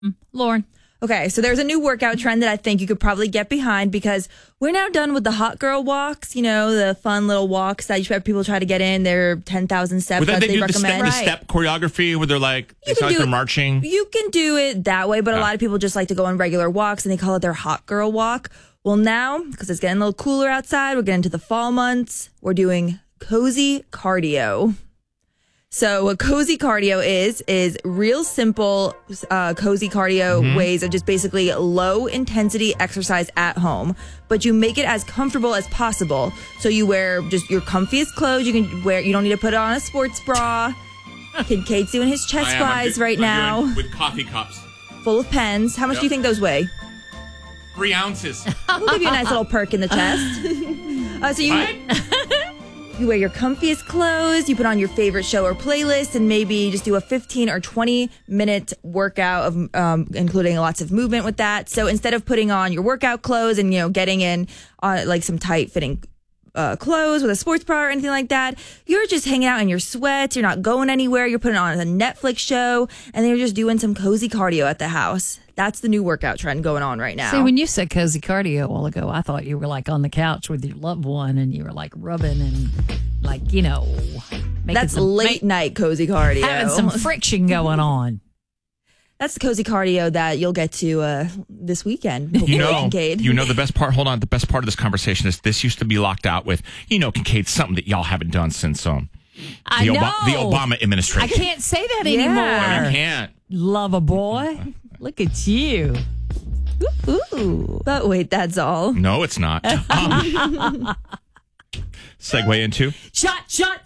Lauren. Okay, so there's a new workout trend that I think you could probably get behind because we're now done with the hot girl walks, the fun little walks that people try to get in. They're 10,000 steps Well, as they they do recommend. the step choreography where they're like, it's like they're marching. You can do it that way, but a lot of people just like to go on regular walks and they call it their hot girl walk. Well, now, because it's getting a little cooler outside, we're getting into the fall months, we're doing cozy cardio. So what cozy cardio is real simple cozy cardio ways of just basically low intensity exercise at home, but you make it as comfortable as possible. So you wear just your comfiest clothes. You can wear. You don't need to put on a sports bra. Kincaid's doing his chest flies right now with coffee cups full of pens. How much do you think those weigh? 3 ounces. We'll give you a nice little perk in the chest. You wear your comfiest clothes, you put on your favorite show or playlist, and maybe just do a 15 or 20-minute workout of including lots of movement with that. So instead of putting on your workout clothes and getting in like some tight-fitting clothes with a sports bra or anything like that, you're just hanging out in your sweats. You're not going anywhere. You're putting on a Netflix show, and then you're just doing some cozy cardio at the house. That's the new workout trend going on right now. See, when you said cozy cardio a while ago, I thought you were like on the couch with your loved one and you were like rubbing and like, that's late night cozy cardio. Having some friction going on. That's the cozy cardio that you'll get to this weekend. Kincaid. The best part. Hold on. The best part of this conversation is this used to be locked out with, Kincaid, something that y'all haven't done since the Obama administration. I can't say that anymore. No, you can't. Love a boy. Look at you. Ooh. But wait, that's all. No, it's not. Segue into Shot.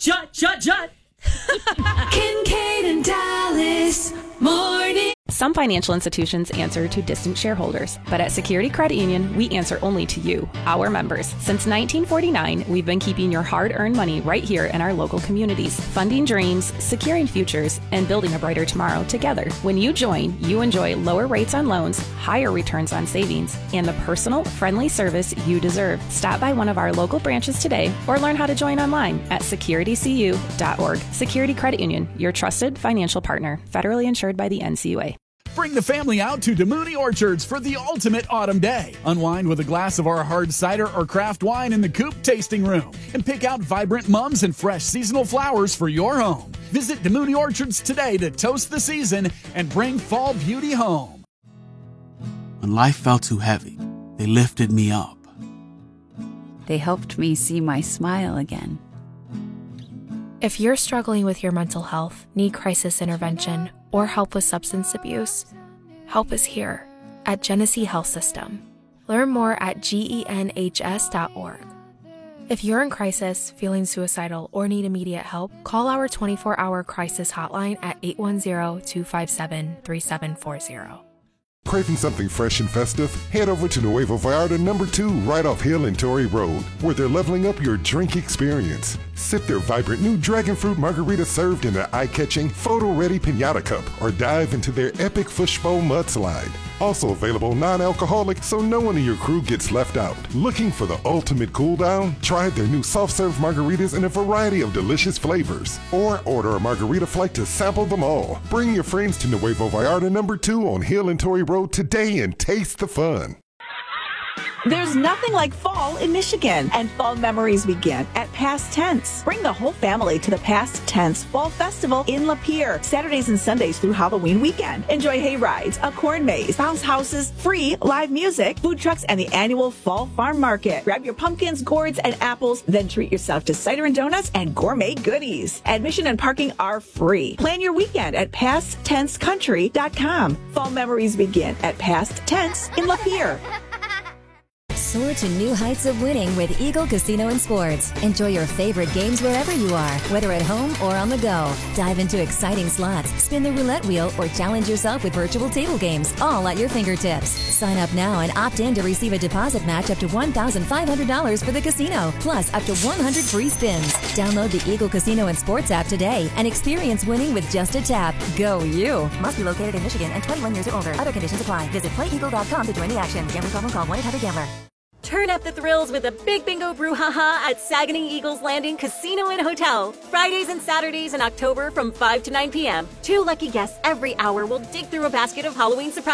Kincaid and Dallas morning. Some financial institutions answer to distant shareholders, but at Security Credit Union, we answer only to you, our members. Since 1949, we've been keeping your hard-earned money right here in our local communities, funding dreams, securing futures, and building a brighter tomorrow together. When you join, you enjoy lower rates on loans, higher returns on savings, and the personal, friendly service you deserve. Stop by one of our local branches today or learn how to join online at securitycu.org. Security Credit Union, your trusted financial partner, federally insured by the NCUA. Bring the family out to Demooney Orchards for the ultimate autumn day. Unwind with a glass of our hard cider or craft wine in the Coop tasting room and pick out vibrant mums and fresh seasonal flowers for your home. Visit Demooney Orchards today to toast the season and bring fall beauty home. When life felt too heavy, they lifted me up. They helped me see my smile again. If you're struggling with your mental health, need crisis intervention, or help with substance abuse, help is here at Genesee Health System. Learn more at genhs.org. If you're in crisis, feeling suicidal, or need immediate help, call our 24-hour crisis hotline at 810-257-3740. Craving something fresh and festive? Head over to Nuevo Vallarta No. 2 right off Hill and Torrey Road, where they're leveling up your drink experience. Sip their vibrant new dragon fruit margarita served in an eye-catching, photo-ready piñata cup, or dive into their epic fishbowl mudslide. Also available non-alcoholic, so no one in your crew gets left out. Looking for the ultimate cool down? Try their new soft-serve margaritas in a variety of delicious flavors. Or order a margarita flight to sample them all. Bring your friends to Nuevo Vallarta No. 2 on Hill and Torrey Road today and taste the fun. There's nothing like fall in Michigan, and fall memories begin at Past Tense. Bring the whole family to the Past Tense Fall Festival in Lapeer, Saturdays and Sundays through Halloween weekend. Enjoy hay rides, a corn maze, bounce houses, free live music, food trucks, and the annual Fall Farm Market. Grab your pumpkins, gourds, and apples, then treat yourself to cider and donuts and gourmet goodies. Admission and parking are free. Plan your weekend at PastTenseCountry.com. Fall memories begin at Past Tense in Lapeer. Soar to new heights of winning with Eagle Casino and Sports. Enjoy your favorite games wherever you are, whether at home or on the go. Dive into exciting slots, spin the roulette wheel, or challenge yourself with virtual table games, all at your fingertips. Sign up now and opt in to receive a deposit match up to $1,500 for the casino, plus up to 100 free spins. Download the Eagle Casino and Sports app today and experience winning with just a tap. Go you! Must be located in Michigan and 21 years or older. Other conditions apply. Visit playeagle.com to join the action. Gambling problem, call 1-800-GAMBLER. Turn up the thrills with a big bingo brouhaha at Saguenay Eagles Landing Casino and Hotel. Fridays and Saturdays in October from 5 to 9 p.m. 2 lucky guests every hour will dig through a basket of Halloween surprises.